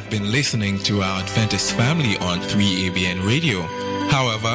have been listening to our Adventist family on 3ABN Radio. However,